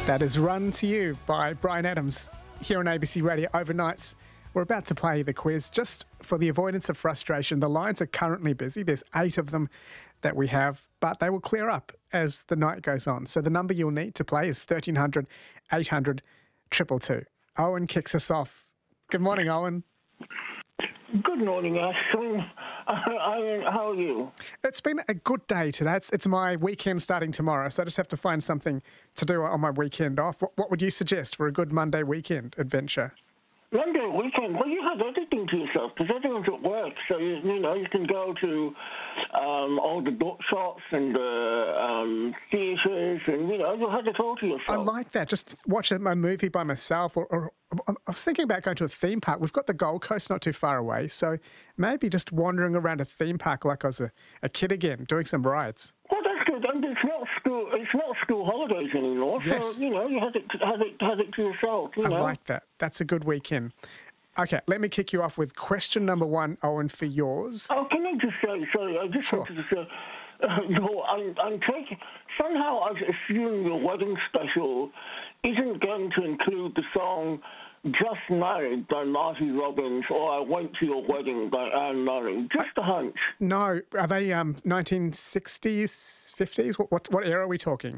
That is Run to You by Bryan Adams here on ABC Radio Overnights. We're about to play the quiz. Just for the avoidance of frustration, the lines are currently busy. There's 8 of them that we have, but they will clear up as the night goes on. So the number you'll need to play is 1300 800 222. Owen kicks us off. Good morning, Owen. Good morning, Ashton. How are you? It's been a good day today. It's my weekend starting tomorrow, so I just have to find something to do on my weekend off. What would you suggest for a good Monday weekend adventure? Monday weekend? Well, you have everything to yourself because everyone's at work, so you can go to all the bookshops and theatres, and you'll have it all to yourself. I like that. Just watch a movie by myself, or I was thinking about going to a theme park. We've got the Gold Coast not too far away, so maybe just wandering around a theme park like I was a kid again, doing some rides. Well, that's good. And it's not school holidays anymore, yes. So you have it to yourself. I like that. That's a good weekend. Okay, let me kick you off with question number 1, Owen, for yours. Oh, can I just say, sorry, I just wanted to say, no, I'm taking, somehow I assume your wedding special isn't going to include the song Just Married by Marty Robbins or I Went to Your Wedding by Anne Murray. Just a hunch. No, are they 1960s, 50s? What era are we talking?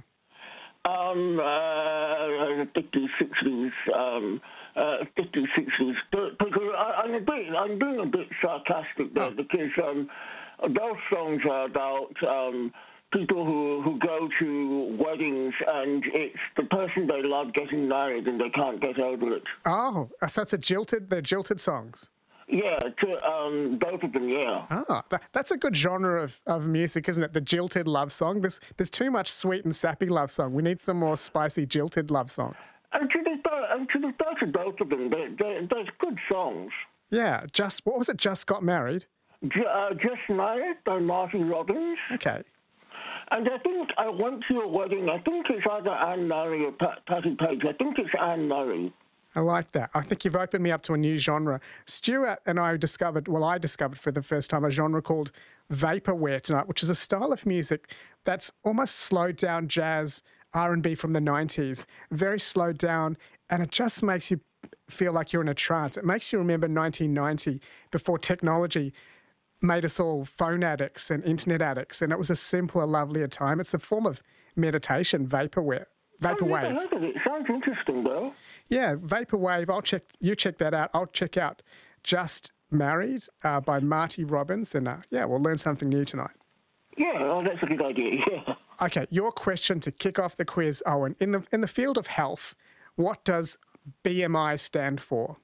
50s, 60s, 50s, 60s. I'm being a bit sarcastic there because those songs are about people who go to weddings and it's the person they love getting married and they can't get over it. Oh, so they're jilted songs. Yeah, both of them, yeah. Ah, that's a good genre of music, isn't it? The jilted love song. There's too much sweet and sappy love song. We need some more spicy jilted love songs. And to the both of of them, they're good songs. Yeah, what was it? Just Got Married? Just Married by Marty Robbins. Okay. And I think I Went to Your Wedding. I think it's either Anne Murray or Patti Page. I think it's Anne Murray. I like that. I think you've opened me up to a new genre. Stuart and I discovered for the first time a genre called vaporware tonight, which is a style of music that's almost slowed down jazz, R&B from the 90s, very slowed down, and it just makes you feel like you're in a trance. It makes you remember 1990, before technology made us all phone addicts and internet addicts, and it was a simpler, lovelier time. It's a form of meditation, vaporwave. I've never heard of it. Sounds interesting, though. Yeah, vaporwave. You check that out. I'll check out Just Married by Marty Robbins, and we'll learn something new tonight. Yeah, that's a good idea. Yeah. Okay, your question to kick off the quiz, Owen. In the field of health, what does BMI stand for?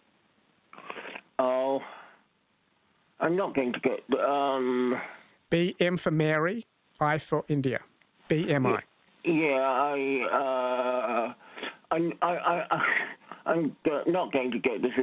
Oh, I'm not going to get BM for Mary, I for India. BMI. Yeah, I'm not going to get this.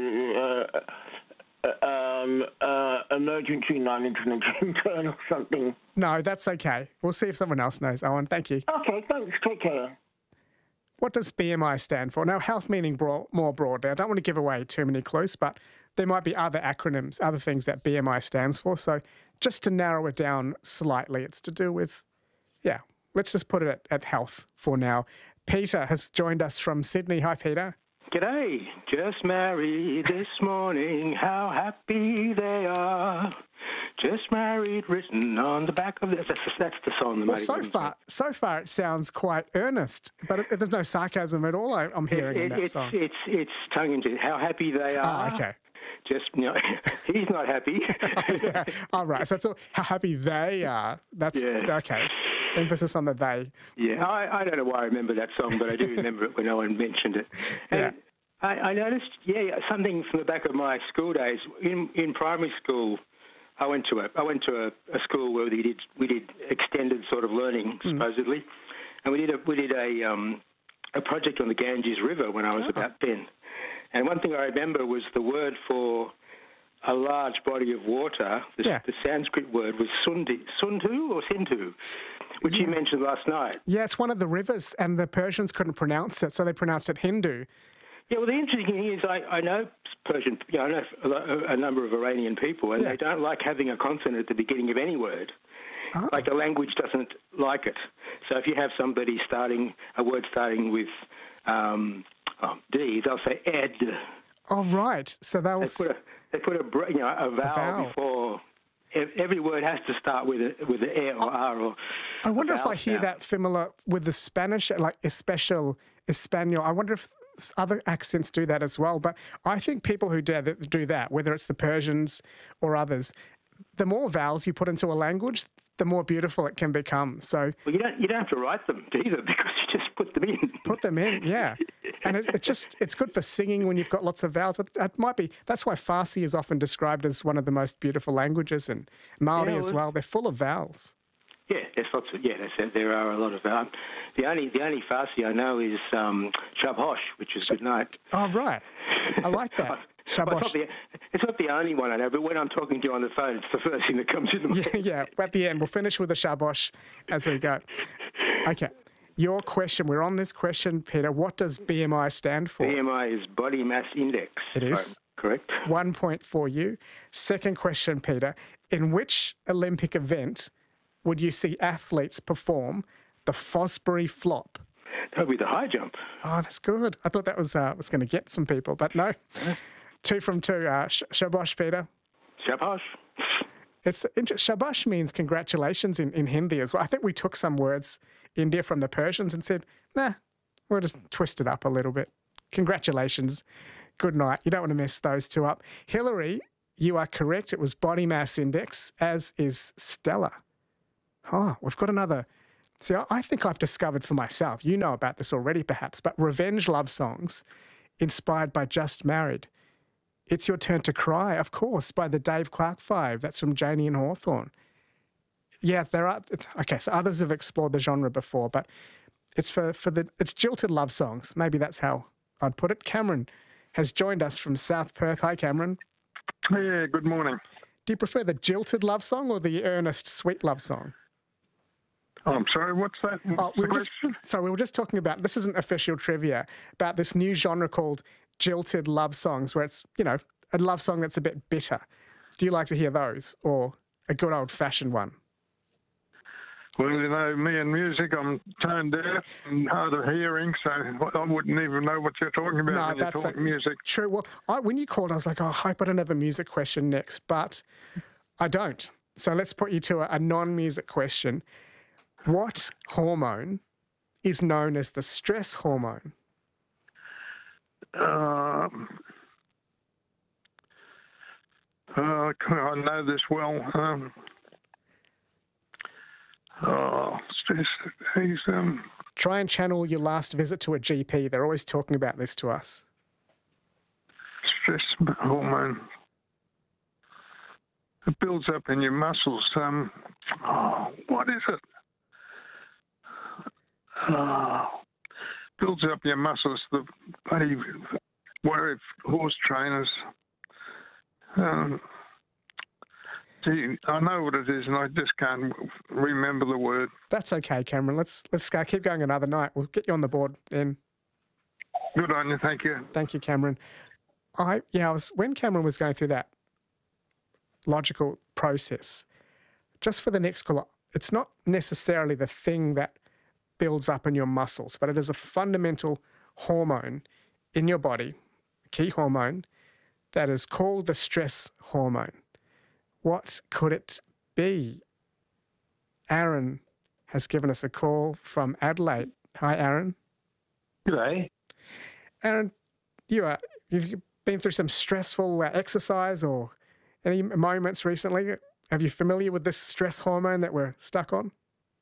Emergency non-intermittent or something. No, that's okay. We'll see if someone else knows, Owen. Thank you. Okay, thanks. Take care. What does BMI stand for? Now, health meaning more broadly. I don't want to give away too many clues, but there might be other acronyms, other things that BMI stands for. So just to narrow it down slightly, it's to do with, let's just put it at health for now. Peter has joined us from Sydney. Hi, Peter. G'day. Just married this morning. How happy they are. Just married, written on the back of this. That's the song. Well, so far it sounds quite earnest, but there's no sarcasm at all I'm hearing in that song. It's tongue in cheek. How happy they are. Oh, okay. Just, he's not happy. Yeah. All right. So it's all how happy they are. That's okay. Emphasis on the they. Yeah. I don't know why I remember that song, but I do remember it when Owen mentioned it. And I noticed, something from the back of my school days. In primary school, I went to a school where we did extended sort of learning, supposedly, and we did a project on the Ganges River when I was about 10. And one thing I remember was the word for a large body of water. The Sanskrit word was Sindhu, which you mentioned last night. Yeah, it's one of the rivers, and the Persians couldn't pronounce it, so they pronounced it Hindu. Yeah, well, the interesting thing is I know Persian, I know a number of Iranian people, and they don't like having a consonant at the beginning of any word. Like the language doesn't like it. So if you have somebody a word starting with D, they'll say ed. Oh, right. So they'll... They put a vowel before. Every word has to start with an E or R or... I wonder if I hear that similar with the Spanish, like Espanol. I wonder if other accents do that as well. But I think people who do that, whether it's the Persians or others, the more vowels you put into a language, the more beautiful it can become. So, well, you don't have to write them either, because you just put them in. Put them in, yeah. And it's good for singing when you've got lots of vowels. It might be, that's why Farsi is often described as one of the most beautiful languages, and Māori as well. They're full of vowels. Yeah, there's lots of, there are a lot of vowels. The only Farsi I know is Shabosh, which is good night. Oh, right. I like that. Shabosh. It's not the only one I know, but when I'm talking to you on the phone, it's the first thing that comes into my mind. Yeah, at the end. We'll finish with the Shabosh as we go. Okay. Your question. We're on this question, Peter. What does BMI stand for? BMI is body mass index. It is. Correct. 1 point for you. Second question, Peter. In which Olympic event would you see athletes perform the Fosbury flop? That would be the high jump. Oh, that's good. I thought that was going to get some people, but no. 2 from 2. Shabash, Peter. Shabash. Shabash means congratulations in Hindi as well. I think we took some words, India, from the Persians and said, nah, we'll just twist it up a little bit. Congratulations. Good night. You don't want to mess those two up. Hillary, you are correct. It was body mass index, as is Stella. Oh, we've got another. See, I think I've discovered for myself, you know about this already perhaps, but revenge love songs inspired by Just Married. It's Your Turn to Cry, of course, by the Dave Clark Five. That's from Janie and Hawthorne. Yeah, there are. Okay, so others have explored the genre before, but it's it's jilted love songs. Maybe that's how I'd put it. Cameron has joined us from South Perth. Hi, Cameron. Yeah, good morning. Do you prefer the jilted love song or the earnest, sweet love song? Oh, I'm sorry, what's that? We were just talking about, this isn't official trivia, about this new genre called jilted love songs, where it's, a love song that's a bit bitter. Do you like to hear those, or a good old-fashioned one? Well, me and music, I'm tone deaf and hard of hearing, so I wouldn't even know what you're talking about when you're talking music. True. Well, when you called, I was like, I hope I don't have a music question next, but I don't. So let's put you to a non-music question. What hormone is known as the stress hormone? I know this well. Stress. Try and channel your last visit to a GP. They're always talking about this to us. Stress hormone. It builds up in your muscles. What is it? Builds up your muscles. The bloody worry of horse trainers. Gee, I know what it is, and I just can't remember the word. That's okay, Cameron. Let's keep going another night. We'll get you on the board then. Good on you. Thank you. Thank you, Cameron. When Cameron was going through that logical process, just for the next call, it's not necessarily the thing that builds up in your muscles, but it is a fundamental hormone in your body, key hormone, that is called the stress hormone. What could it be? Aaron has given us a call from Adelaide. Hi, Aaron. G'day. Aaron, you've been through some stressful exercise or any moments recently. Are you familiar with this stress hormone that we're stuck on?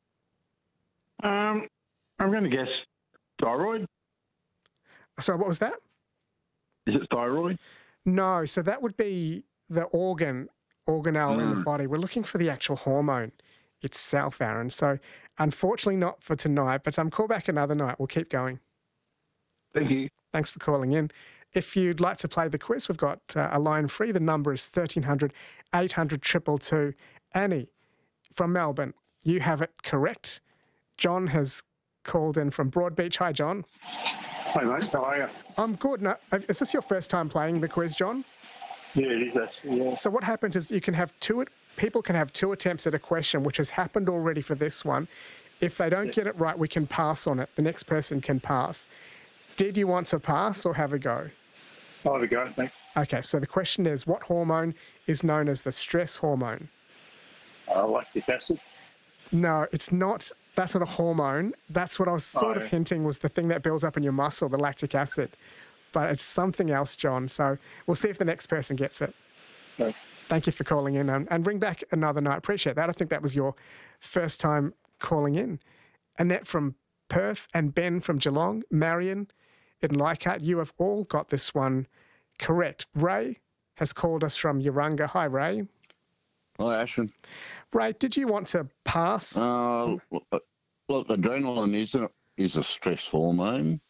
I'm going to guess thyroid. Sorry, what was that? Is it thyroid? No, so that would be the organelle in the body. We're looking for the actual hormone itself, Aaron. So unfortunately not for tonight, but call back another night. We'll keep going. Thank you. Thanks for calling in. If you'd like to play the quiz, we've got a line free. The number is 1300 800 222. Annie from Melbourne, you have it correct. John has called in from Broadbeach. Hi, John. Hi, mate. How are you? I'm good. Now, is this your first time playing the quiz, John? Yeah, it is actually, yeah. So what happens is you can have two people can have 2 attempts at a question, which has happened already for this one. If they don't get it right, we can pass on it. The next person can pass. Did you want to pass or have a go? I'll have a go, thanks. Okay, so the question is, what hormone is known as the stress hormone? Lactic acid. No, it's not. That's not a hormone. That's what I was sort of hinting was the thing that builds up in your muscle, the lactic acid. But it's something else, John. So we'll see if the next person gets it. Thanks. Thank you for calling in and ring back another night. Appreciate that. I think that was your first time calling in. Annette from Perth and Ben from Geelong, Marion in Leichhardt, you have all got this one correct. Ray has called us from Urunga. Hi, Ray. Hi, Ashwin. Ray, did you want to pass? Look, adrenaline is a stress hormone.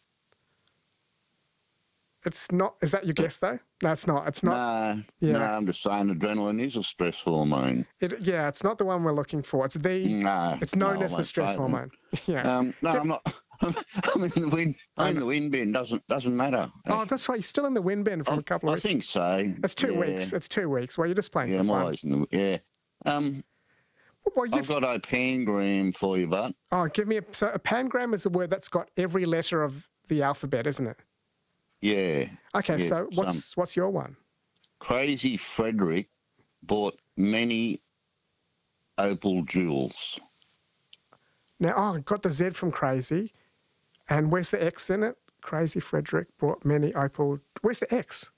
It's not. Is that your guess, though? No, it's not. It's not. No, I'm just saying adrenaline is a stress hormone. It's not the one we're looking for. It's it's known as the stress hormone. Yeah. No, I'm not. I'm in the wind. I'm in the wind bin. Doesn't matter. Oh, that's right. You're still in the wind bin from a couple of weeks. I think so. It's 2 weeks. It's 2 weeks. Well, you're just playing for I'm fun. always in the I've got a pangram for you, bud. Oh, give me so a pangram is a word that's got every letter of the alphabet, isn't it? Yeah. Okay, yeah, so what's your one? Crazy Frederick bought many opal jewels. Now, I got the Z from crazy. And where's the X in it? Crazy Frederick bought many opal. Where's the X?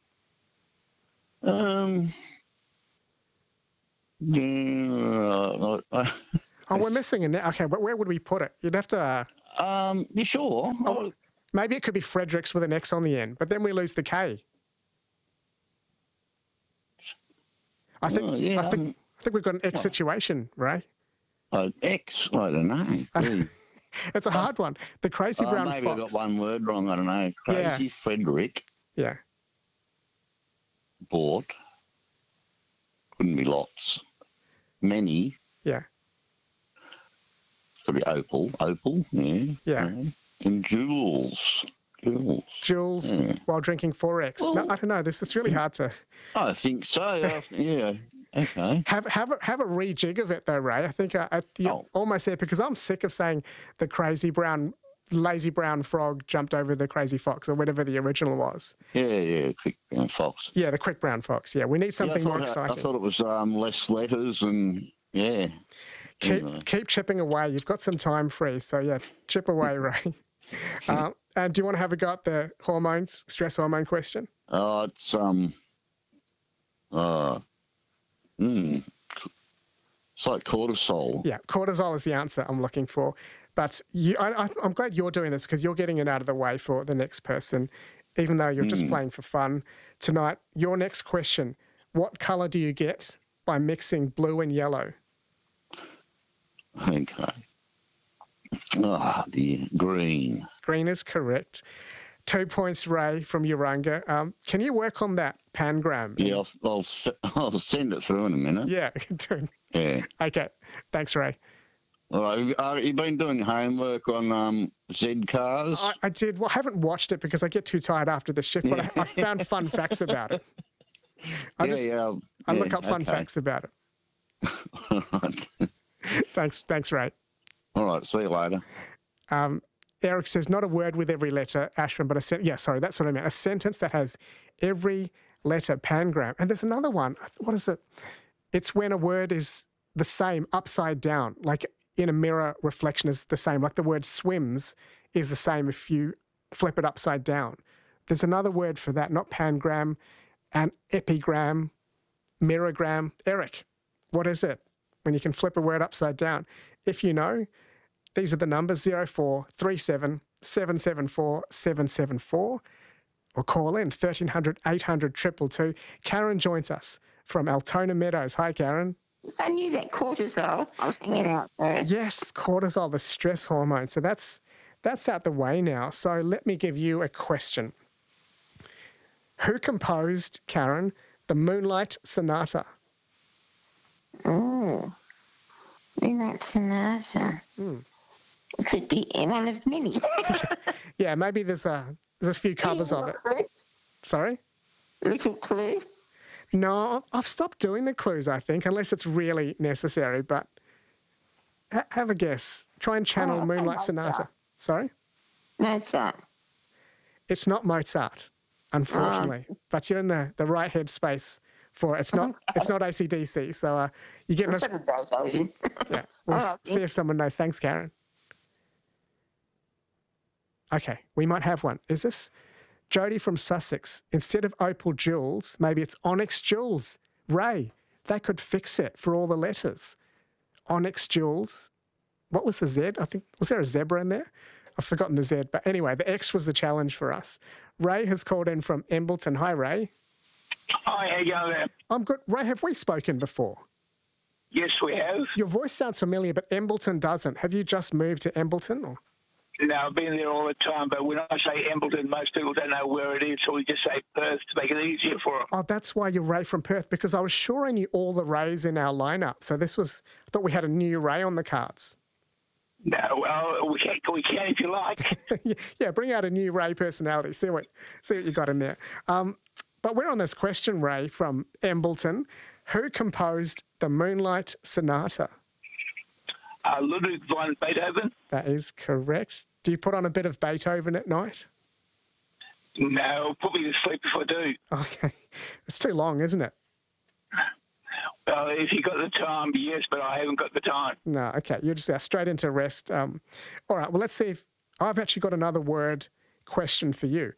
Yeah, we're missing it. Okay, but where would we put it? You'd have to. You sure? Maybe it could be Fredericks with an X on the end, but then we lose the K. I think we've got an X situation, Ray. X? I don't know. It's a hard one. The Crazy Brown maybe Fox. I got one word wrong. I don't know. Crazy Frederick. Yeah. Bought. Couldn't be lots. Many. Yeah. Could be opal. Yeah. Yeah. And jewels. Jewels while drinking 4X. Well, No, I don't know. This is really hard to. I think so. Yeah. Okay. Have a rejig of it though, Ray. I think you're almost there because I'm sick of saying the lazy brown frog jumped over the crazy fox or whatever the original was. Yeah, quick brown fox. Yeah, the quick brown fox. Yeah, we need something more exciting. I thought it was less letters and yeah. Keep chipping away. You've got some time free, so yeah, chip away, Ray. And do you want to have a go at the stress hormone question? It's it's like cortisol. Yeah, cortisol is the answer I'm looking for. But I'm glad you're doing this because you're getting it out of the way for the next person, even though you're just playing for fun. Tonight, your next question, what colour do you get by mixing blue and yellow? Okay. Dear. Green. Green is correct. 2 points, Ray, from Urunga. Can you work on that pangram? Yeah, I'll send it through in a minute. Yeah. Yeah. Okay. Thanks, Ray. All right. You've been doing homework on Z cars? I did. Well, I haven't watched it because I get too tired after the shift, but I found fun facts about it. I look up fun facts about it. Thanks, Ray. All right. See you later. Eric says, not a word with every letter, Ashwin, but that's what I meant. A sentence that has every letter, pangram. And there's another one. What is it? It's when a word is the same upside down, like in a mirror reflection is the same. Like the word swims is the same if you flip it upside down. There's another word for that, not pangram, an epigram, mirrorgram. Eric, what is it when you can flip a word upside down? If you know, these are the numbers 0437 774 774 or call in 1300 800 222. Karen joins us from Altona Meadows. Hi, Karen. I knew that cortisol. I was thinking out there. Yes, cortisol, the stress hormone. So that's out the way now. So let me give you a question. Who composed, Karen, the Moonlight Sonata? Oh, Moonlight Sonata. It could be one of many. Yeah, maybe there's a few covers of it. Clue? Sorry? Little clue? No, I've stopped doing the clues, I think, unless it's really necessary. But have a guess. Try and channel Moonlight Sonata. Sorry? Mozart. It's not Mozart, unfortunately. But you're in the right headspace for it. It's not AC/DC. So you're getting us. Yeah, we'll see if someone knows. Thanks, Karen. Okay, we might have one. Is this Jody from Sussex? Instead of opal jewels, maybe it's onyx jewels. Ray, that could fix it for all the letters. Onyx jewels. What was the Z? I think, was there a zebra in there? I've forgotten the Z. But anyway, the X was the challenge for us. Ray has called in from Embleton. Hi, Ray. Hi, how you going there? I'm good. Ray, have we spoken before? Yes, we have. Your voice sounds familiar, but Embleton doesn't. Have you just moved to Embleton? Or? No, I've been there all the time, but when I say Embleton, most people don't know where it is, so we just say Perth to make it easier for them. Oh, that's why you're Ray from Perth, because I was sure I knew all the Rays in our lineup. So I thought we had a new Ray on the cards. No, well, we can if you like. Yeah, bring out a new Ray personality. See what you got in there. But we're on this question, Ray, from Embleton. Who composed the Moonlight Sonata? Ludwig van Beethoven. That is correct. Do you put on a bit of Beethoven at night? No, put me to sleep if I do. Okay. It's too long, isn't it? Well, if you got the time, yes, but I haven't got the time. No, okay. You're just straight into rest. All right, well, let's see if I've actually got another word question for you.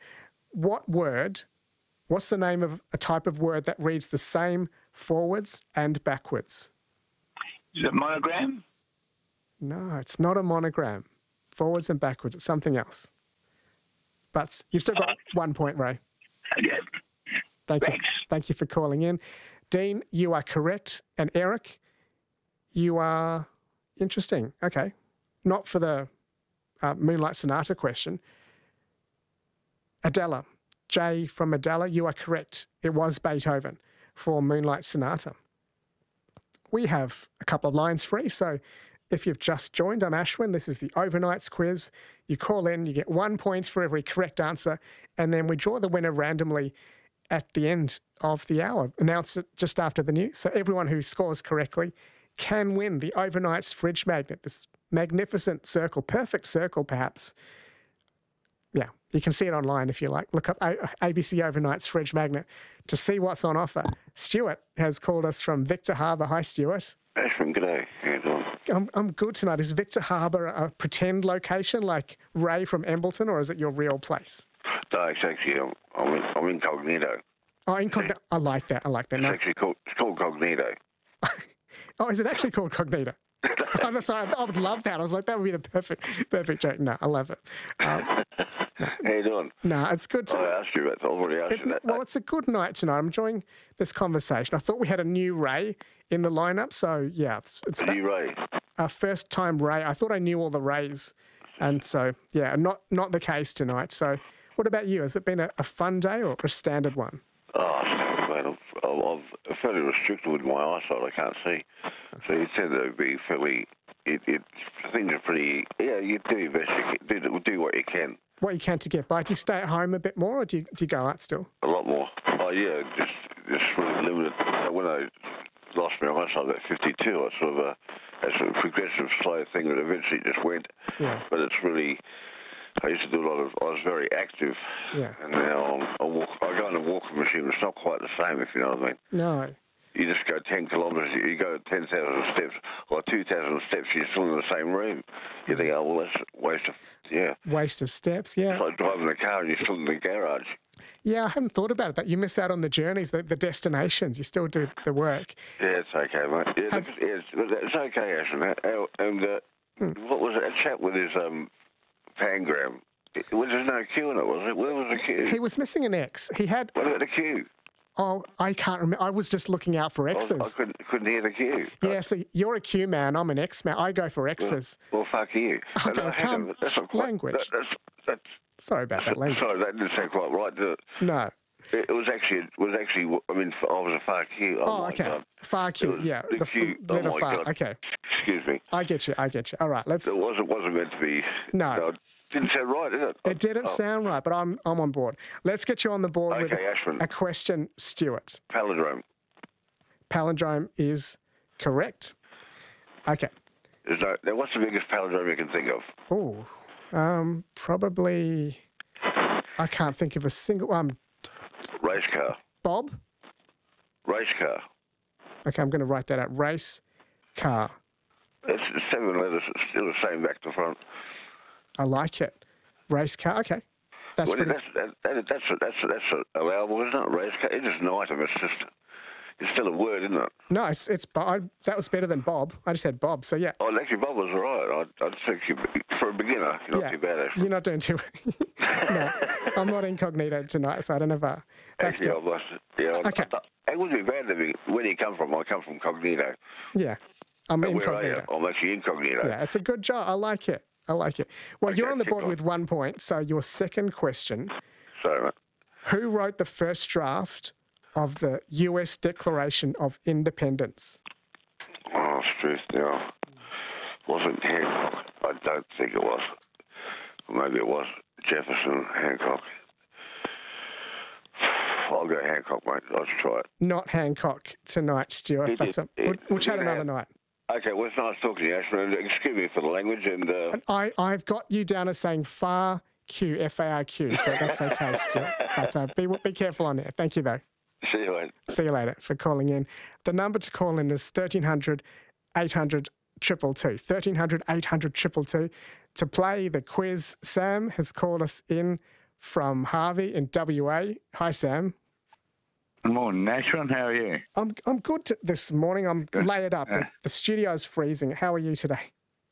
What's the name of a type of word that reads the same forwards and backwards? Is it monogram? No, it's not a monogram. Forwards and backwards, it's something else. But you've still got 1 point, Ray. Okay. Thank you for calling in. Dean, you are correct. And Eric, you are interesting. Okay. Not for the Moonlight Sonata question. Adela, Jay from Adela, you are correct. It was Beethoven for Moonlight Sonata. We have a couple of lines free, so if you've just joined, I'm Ashwin. This is the Overnights quiz. You call in, you get 1 point for every correct answer, and then we draw the winner randomly at the end of the hour. Announce it just after the news. So everyone who scores correctly can win the Overnights fridge magnet, this magnificent circle, perfect circle perhaps. Yeah, you can see it online if you like. Look up ABC Overnights fridge magnet to see what's on offer. Stuart has called us from Victor Harbour. Hi, Stuart. Ashwin, g'day. How you doing? I'm good tonight. Is Victor Harbour a pretend location like Ray from Embleton, or is it your real place? No, it's actually, I'm incognito. Oh, incognito. I like that. It's called Cognito. Oh, is it actually called Cognito? Oh, sorry, I would love that. I was like, that would be the perfect joke. No, I love it. How you doing? No, it's good. I asked you that. I already asked you that. Well, it's a good night tonight. I'm enjoying this conversation. I thought we had a new Ray in the lineup, so yeah, it's a new Ray. Our first time Ray. I thought I knew all the Rays, and so yeah, not the case tonight. So, what about you? Has it been a fun day or a standard one? Oh, man, I'm fairly restricted with my eyesight. I can't see. So you tend to be fairly. Things are pretty. Yeah, you do your best. You do what you can. What you can to get by. Do you stay at home a bit more, or do you go out still? A lot more. Oh yeah, just really limited. When I lost my eyesight at 52, I sort of a progressive slow thing that eventually just went. Yeah. But it's really. I used to do a lot of. I was very active. Yeah. And now I go on a walking machine. It's not quite the same, if you know what I mean. No. You just go 10 kilometres, you go 10,000 steps, or 2,000 steps, you're still in the same room. You think, oh, well, that's a waste of steps, yeah. It's like driving a car and you're still in the garage. Yeah, I hadn't thought about it, but you miss out on the journeys, the destinations. You still do the work. Yeah, it's okay, mate. Yeah, it's okay, Ashton. And what was it? A chap with his pangram. Well, there's no Q in it, was it? Where was the Q? He was missing an X. He had... What about the Q? Oh, I can't remember. I was just looking out for X's. I couldn't hear the Q. Yeah, so you're a Q man. I'm an X man. I go for X's. Well fuck you. Okay, that's not quite, language. That's sorry about that language. Sorry, that didn't sound quite right, did it? No. It was actually. I mean, I was a far Q. Oh, okay. God. Far Q. Yeah. The Q. Letter far. God. Okay. Excuse me. I get you. All right. Let's. It wasn't meant to be. No. Didn't sound right, did it? It didn't sound right, but I'm on board. Let's get you on the board with Ashman. a question, Stuart. Palindrome. Palindrome is correct. Okay. Now, what's the biggest palindrome you can think of? Oh, probably. I can't think of a single one. Race car. Bob? Race car. Okay, I'm going to write that out. Race car. It's 7 letters. It's still the same back to front. I like it. Race car. Okay. That's allowable, isn't it? Race car. It's just an item. It's still a word, isn't it? No, it's that was better than Bob. I just had Bob, so yeah. Oh, actually, Bob was right. I'd think for a beginner, you're not too bad, actually. You're not doing too. No, I'm not incognito tonight, so I don't have a. That's actually, good. Okay. It wouldn't be bad to be. Where do you come from? I come from cognito. Yeah, I'm incognito. Where are you? I'm actually incognito. Yeah, it's a good job. I like it. Well, you're on the board with 1 point. So your second question. Sorry, mate. Who wrote the first draft of the U.S. Declaration of Independence? Oh, truth, yeah. Wasn't Hancock? I don't think it was. Maybe it was Jefferson, Hancock. I'll go Hancock, mate. Let's try it. Not Hancock tonight, Stuart. We'll chat another night. Okay, well, it's nice talking to you, Ashman. Excuse me for the language. And I've got you down as saying FARQ, F-A-R-Q, so that's okay, Stuart. But be careful on there. Thank you, though. See you later. See you later for calling in. The number to call in is 1300 800 222. 1300 800 222. To play the quiz, Sam has called us in from Harvey in WA. Hi, Sam. Good morning, Ashman. How are you? I'm good this morning. I'm layered up. The studio's freezing. How are you today?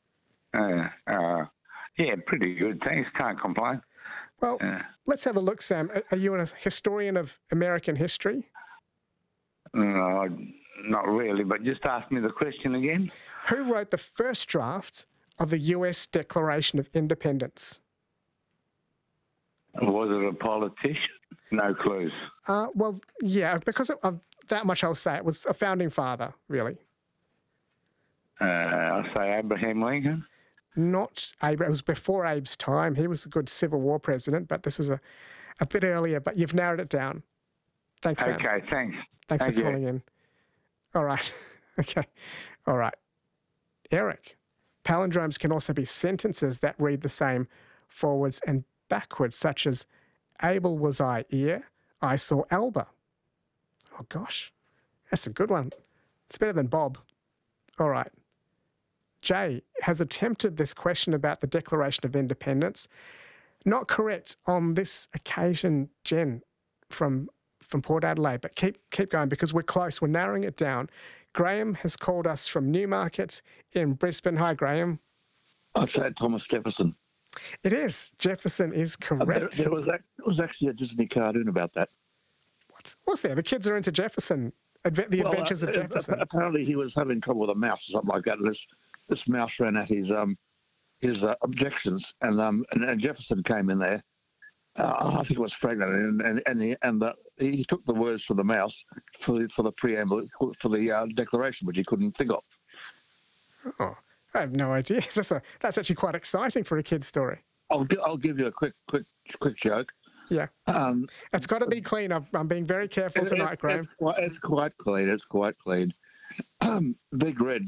Yeah, pretty good. Thanks. Can't complain. Well, let's have a look, Sam. Are you a historian of American history? No, not really, but just ask me the question again. Who wrote the first draft of the U.S. Declaration of Independence? Was it a politician? No clues. Well, yeah, because of that much I'll say. It was a founding father, really. I'll say Abraham Lincoln. Not Abraham. It was before Abe's time. He was a good Civil War president, but this is a bit earlier, but you've narrowed it down. Thanks, Sam. Okay, thanks. Thanks for calling in. All right. Okay. All right. Eric, palindromes can also be sentences that read the same forwards and backwards, such as, Abel was I ear, I saw Alba. Oh, gosh. That's a good one. It's better than Bob. All right. Jay has attempted this question about the Declaration of Independence. Not correct on this occasion, Jen, from Port Adelaide, but keep going because we're close. We're narrowing it down. Graham has called us from Newmarket in Brisbane. Hi, Graham. I'd say Thomas Jefferson. It is. Jefferson is correct. There was actually a Disney cartoon about that. What's there? The kids are into Jefferson. The Adventures of Jefferson. Apparently he was having trouble with a mouse or something like that, and this mouse ran at his objections, and Jefferson came in there. I think it was pregnant, and he took the words from the mouse for the preamble for the Declaration, which he couldn't think of. Oh, I have no idea. That's actually quite exciting for a kid's story. I'll give you a quick joke. Yeah. It's got to be clean. I'm being very careful tonight, Graham. It's quite clean. It's quite clean. Big Red.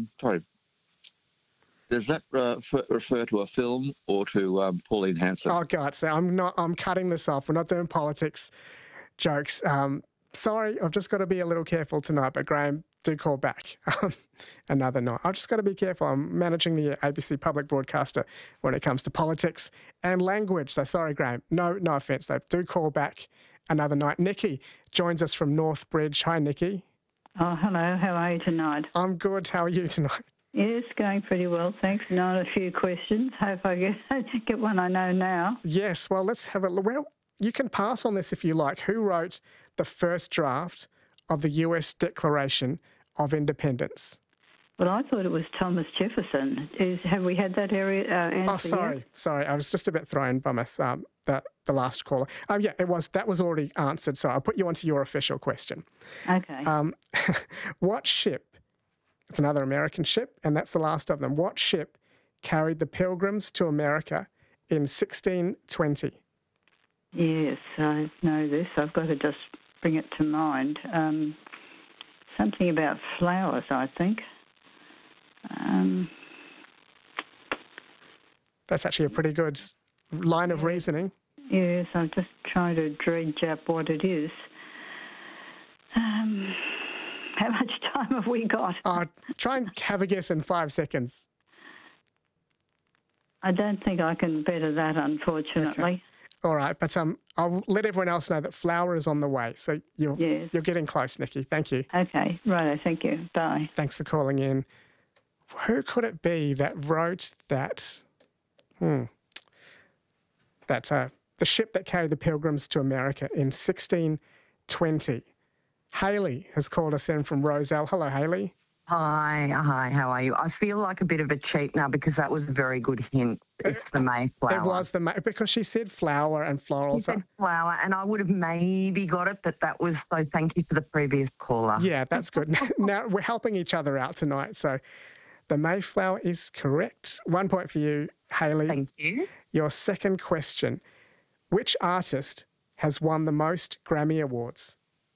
Does that refer to a film or to Pauline Hanson? Oh God, so I'm cutting this off. We're not doing politics jokes. Sorry, I've just got to be a little careful tonight. But Graham, do call back another night. I've just got to be careful. I'm managing the ABC public broadcaster when it comes to politics and language. So sorry, Graham. No offence though. Do call back another night. Nikki joins us from Northbridge. Hi, Nikki. Oh, hello. How are you tonight? I'm good. How are you tonight? Yes, going pretty well, thanks. Not a few questions. Hope I get one I know now. Yes, well, let's have a look. Well, you can pass on this if you like. Who wrote the first draft of the U.S. Declaration of Independence? Well, I thought it was Thomas Jefferson. Have we had that answer? Oh, sorry. I was just a bit thrown by the last caller. Yeah, that was already answered. So I'll put you onto your official question. Okay. What ship? It's another American ship, and that's the last of them. What ship carried the Pilgrims to America in 1620? Yes, I know this. I've got to just bring it to mind. Something about flowers, I think. That's actually a pretty good line of reasoning. Yes, I'm just trying to dredge up what it is. How much time have we got? Try and have a guess in 5 seconds. I don't think I can better that, unfortunately. Okay. All right, but I'll let everyone else know that flower is on the way. So you're getting close, Nikki. Thank you. Okay, right. Thank you. Bye. Thanks for calling in. Who could it be that wrote that? That's the ship that carried the Pilgrims to America in 1620. Haley has called us in from Roselle. Hello, Haley. Hi, how are you? I feel like a bit of a cheat now because that was a very good hint. It's the Mayflower. It was because she said flower and floral. She said flower, and I would have maybe got it, but that was, so thank you to the previous caller. Yeah, that's good. Now we're helping each other out tonight, so the Mayflower is correct. 1 point for you, Haley. Thank you. Your second question. Which artist has won the most Grammy Awards?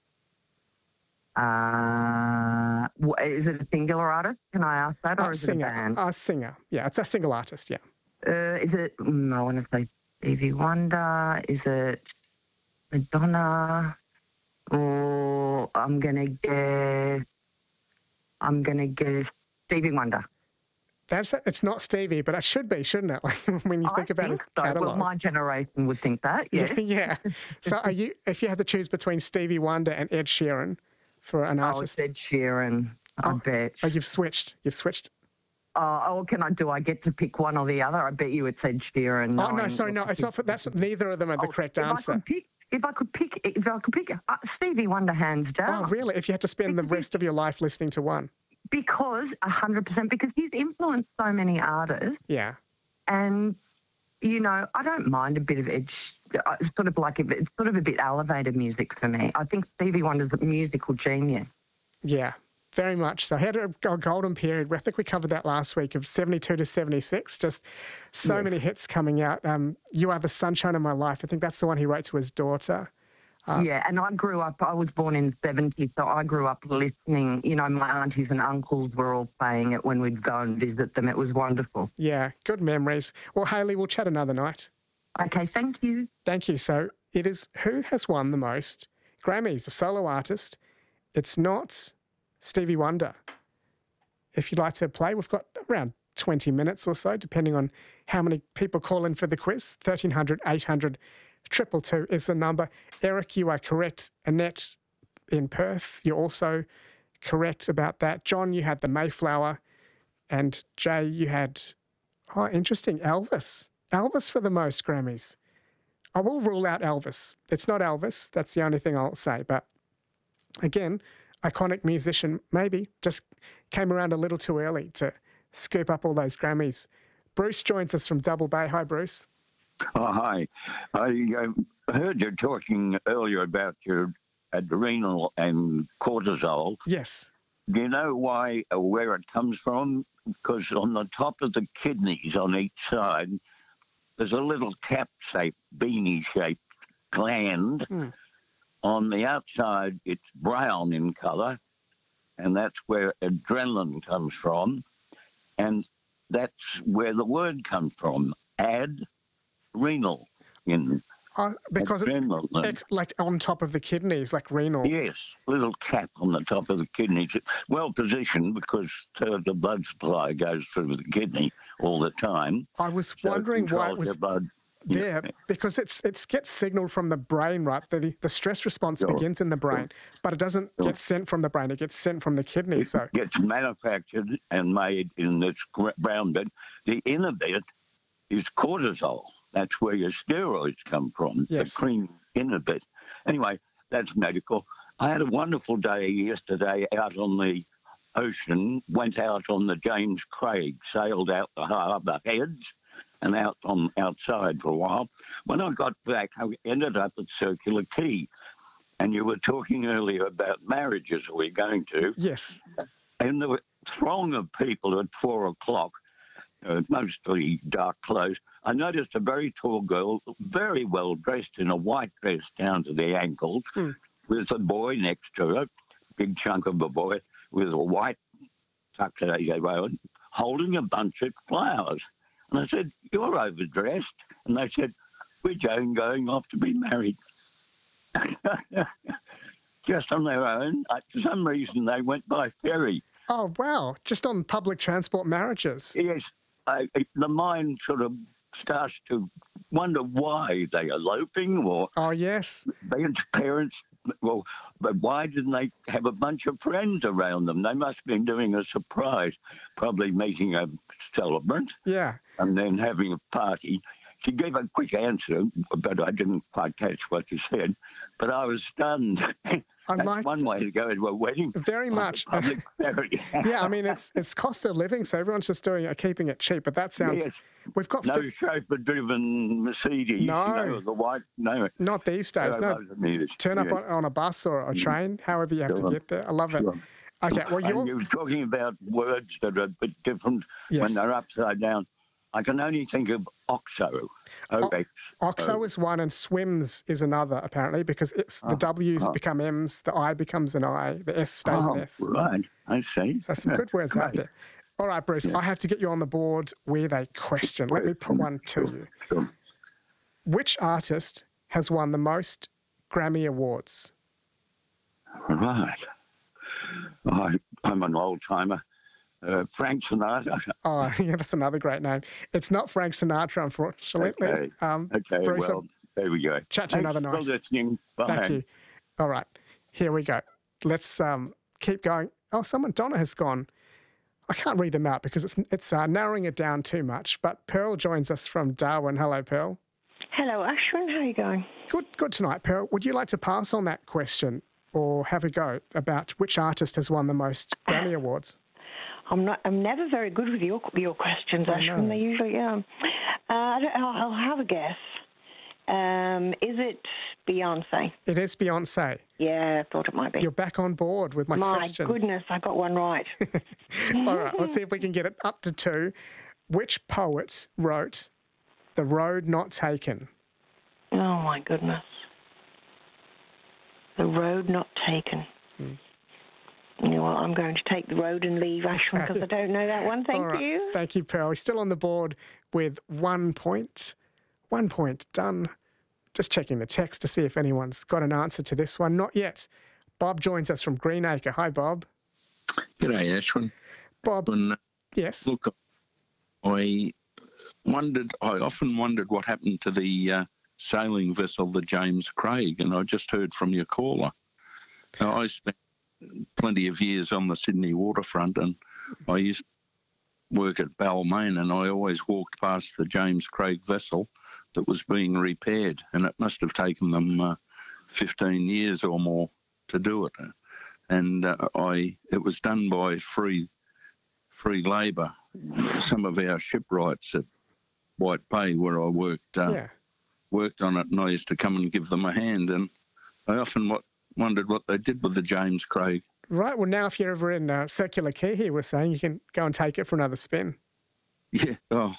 Is it a singular artist? Can I ask that, or is it a band? A singer. Yeah, it's a single artist, yeah. Is it, I want to say Stevie Wonder. Is it Madonna? Or I'm going to guess Stevie Wonder. It's not Stevie, but it should be, shouldn't it? Like when you think about his catalogue. Well, my generation would think that, yeah. Yeah. So if you had to choose between Stevie Wonder and Ed Sheeran for an artist? Oh, Ed Sheeran, I bet. Oh, you've switched. Do I get to pick one or the other? I bet you it's Ed Sheeran. Oh, no, sorry, no. It's not. That's neither of them are the correct answer. If I could pick Stevie Wonder, hands down. Oh, really? If you had to spend the rest of your life listening to one? Because 100%, because he's influenced so many artists. Yeah. And, I don't mind a bit of it's sort of a bit elevated music for me. I think Stevie Wonder's a musical genius. Yeah, very much so. He had a golden period. I think we covered that last week of 72 to 76. Just so many hits coming out. You Are the Sunshine of My Life. I think that's the one he wrote to his daughter. And I was born in the 70s, so I grew up listening. My aunties and uncles were all playing it when we'd go and visit them. It was wonderful. Yeah, good memories. Well, Haley, we'll chat another night. Okay, thank you. Thank you. So it is who has won the most Grammys, a solo artist. It's not Stevie Wonder. If you'd like to play, we've got around 20 minutes or so, depending on how many people call in for the quiz. 1300 800 222 is the number. Eric, you are correct. Annette in Perth, you're also correct about that. John, you had the Mayflower. And Jay, you had, interesting, Elvis. Elvis for the most Grammys. I will rule out Elvis. It's not Elvis. That's the only thing I'll say. But again, iconic musician, maybe just came around a little too early to scoop up all those Grammys. Bruce joins us from Double Bay. Hi, Bruce. Oh, hi. I heard you talking earlier about your adrenal and cortisol. Yes. Do you know where it comes from? Because on the top of the kidneys on each side, there's a little cap-shaped, beanie-shaped gland. On the outside, it's brown in colour, and that's where adrenaline comes from. And that's where the word comes from, adrenal. Because it's like on top of the kidneys, like renal. Yes, little cap on the top of the kidneys. Well positioned because the blood supply goes through the kidney all the time. I was wondering why it was there, because it gets signalled from the brain, right? The stress response begins in the brain, but it doesn't get sent from the brain. It gets sent from the kidney. It gets manufactured and made in this brown bit. The inner bit is cortisol. That's where your steroids come from, the cream inner bit. Anyway, that's medical. I had a wonderful day yesterday out on the ocean, went out on the James Craig, sailed out the harbour heads and outside for a while. When I got back, I ended up at Circular Quay. And you were talking earlier about marriages we're going to. Yes. And the throng of people at 4 o'clock, mostly dark clothes. I noticed a very tall girl, very well dressed in a white dress down to the ankles, with a boy next to her, big chunk of a boy, with a white tuxedo on, holding a bunch of flowers. And I said, "You're overdressed." And they said, "We're going off to be married." Just on their own. For some reason, they went by ferry. Oh, wow. Just on public transport marriages. Yes. The mind sort of starts to wonder why they are eloping or... Oh, yes. Their parents... Well, but why didn't they have a bunch of friends around them? They must have been doing a surprise, probably meeting a celebrant. Yeah. And then having a party. She gave a quick answer, but I didn't quite catch what she said. But I was stunned. That's one way to go to a wedding. Very much. Public ferry. Yeah, I mean, it's cost of living, so everyone's just keeping it cheap. But that sounds... Yes. We've got... No chauffeur-driven Mercedes. No. The white... No. Not these days. No. Turn up on a bus or a train, however you have to get there. I love it. Okay, well, you were talking about words that are a bit different when they're upside down. I can only think of OXO. OXO is one and swims is another, apparently, because the W's become M's, the I becomes an I, the S stays an S. Right, I see. So some good words out there. All right, Bruce, I have to get you on the board with a question. Let me put one to you. Sure. Which artist has won the most Grammy Awards? Right. I'm an old-timer. Frank Sinatra. Oh, yeah, that's another great name. It's not Frank Sinatra, unfortunately. Okay, Bruce, well, there we go. Chat to you another night. Thanks for listening. Bye. Thank you. All right, here we go. Let's keep going. Oh, Donna has gone. I can't read them out because it's narrowing it down too much, but Pearl joins us from Darwin. Hello, Pearl. Hello, Ashwin. How are you going? Good tonight, Pearl. Would you like to pass on that question or have a go about which artist has won the most Grammy Awards? I'm never very good with your questions, Ashwin. They usually I'll have a guess. Is it Beyonce? It is Beyonce. Yeah, I thought it might be. You're back on board with my questions. My goodness, I got one right. All right, let's see if we can get it up to 2. Which poet wrote The Road Not Taken? Oh, my goodness. The Road Not Taken. Yeah, well, I'm going to take the road and leave, Ashwin, because I don't know that one. Thank you. Thank you, Pearl. We're still on the board with 1 point. 1 point done. Just checking the text to see if anyone's got an answer to this one. Not yet. Bob joins us from Greenacre. Hi, Bob. G'day, Ashwin. Bob. Yes. Look, I often wondered what happened to the sailing vessel, the James Craig, and I just heard from your caller. Now, I spent plenty of years on the Sydney waterfront, and I used to work at Balmain, and I always walked past the James Craig vessel that was being repaired, and it must have taken them 15 years or more to do it. And it was done by free labour. Some of our shipwrights at White Bay, where I worked on it, and I used to come and give them a hand, and I often wondered what they did with the James Craig. Right. Well, now if you're ever in Circular Quay, here we're saying you can go and take it for another spin. Yeah. Oh,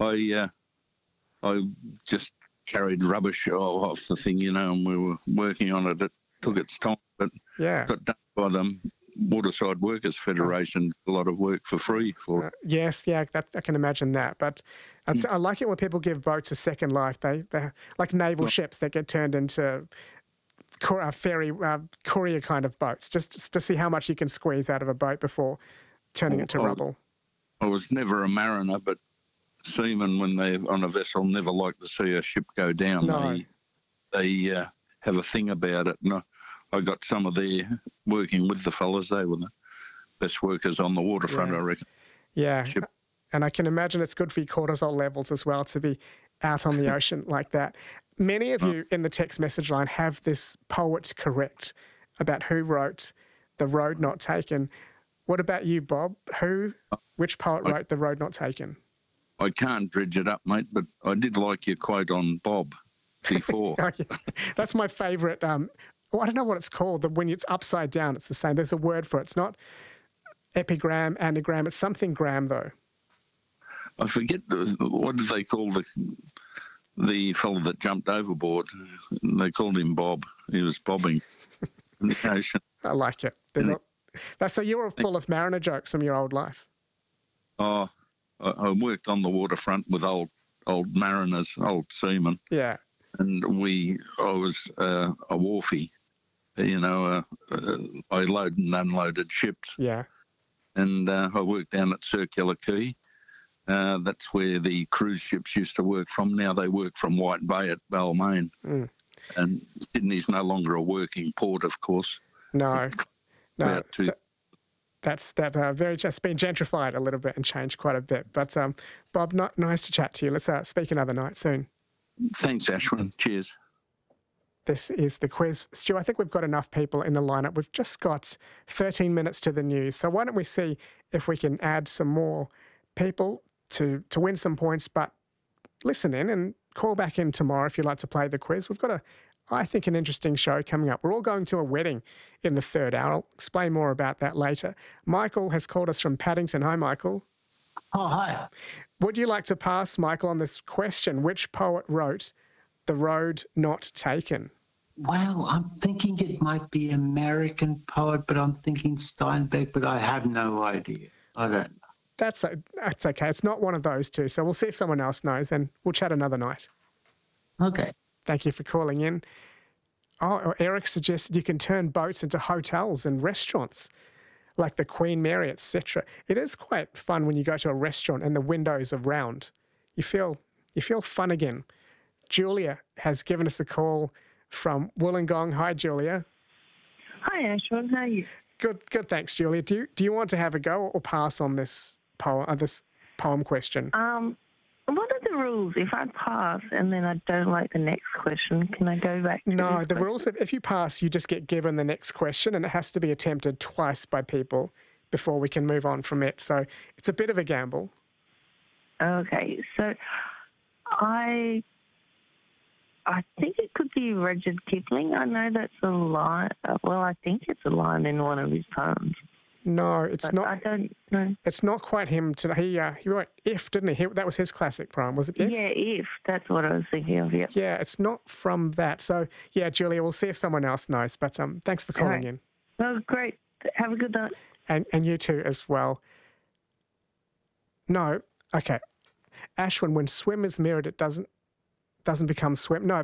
I just carried rubbish off the thing, and we were working on it. It took its time, but got done by the Waterside Workers Federation. A lot of work for free for it. Yes, yeah, I can imagine that. But I like it when people give boats a second life. They're like naval ships that get turned into ferry courier kind of boats, just to see how much you can squeeze out of a boat before turning it to rubble. I was never a mariner, but seamen, when they're on a vessel, never like to see a ship go down. No. They have a thing about it. And I got some of their working with the fellas. They were the best workers on the waterfront, I reckon. Yeah, and I can imagine it's good for your cortisol levels as well to be out on the ocean like that. Many of you in the text message line have this poet correct about who wrote The Road Not Taken. What about you, Bob? Which poet wrote The Road Not Taken? I can't dredge it up, mate, but I did like your quote on Bob before. That's my favourite. I don't know what it's called. When it's upside down, it's the same. There's a word for it. It's not epigram, anagram. It's something gram, though. I forget what did they call the fellow that jumped overboard? They called him Bob. He was bobbing in the ocean. I like it. So you were full of mariner jokes from your old life. Oh, I worked on the waterfront with old mariners, old seamen. Yeah. And I was a wharfie. You know, I loaded and unloaded ships. Yeah. And I worked down at Circular Quay. That's where the cruise ships used to work from. Now they work from White Bay at Balmain. Mm. And Sydney's no longer a working port, of course. No. That's been gentrified a little bit and changed quite a bit. But Bob, nice to chat to you. Let's speak another night soon. Thanks, Ashwin. Cheers. This is the quiz. Stu, I think we've got enough people in the lineup. We've just got 13 minutes to the news. So why don't we see if we can add some more people to win some points, but listen in and call back in tomorrow if you'd like to play the quiz. We've got I think, an interesting show coming up. We're all going to a wedding in the third hour. I'll explain more about that later. Michael has called us from Paddington. Hi, Michael. Oh, hi. Would you like to pass, Michael, on this question? Which poet wrote The Road Not Taken? Well, I'm thinking it might be American poet, but I'm thinking Steinbeck, but I have no idea. I don't know. That's okay. It's not one of those two. So we'll see if someone else knows and we'll chat another night. Okay. Thank you for calling in. Oh, Eric suggested you can turn boats into hotels and restaurants like the Queen Mary, etc. It is quite fun when you go to a restaurant and the windows are round. You feel fun again. Julia has given us a call from Wollongong. Hi, Julia. Hi, Ashwin. How are you? Good, thanks, Julia. Do you want to have a go or pass on this poem question? What are the rules? If I pass and then I don't like the next question, can I go back to No, the rules, if you pass, you just get given the next question and it has to be attempted twice by people before we can move on from it. So it's a bit of a gamble. Okay, so I think it could be Rudyard Kipling. I know that's a line. Well, I think it's a line in one of his poems. No, it's not. I don't know. It's not quite him. He wrote If, didn't he? That was his classic poem, was it? If? Yeah, If. That's what I was thinking of, yeah. Yeah, it's not from that. So, yeah, Julia, we'll see if someone else knows. But thanks for calling in. Oh, great. Have a good night. And you too as well. No, okay. Ashwin, when swim is mirrored, it doesn't become swim. No,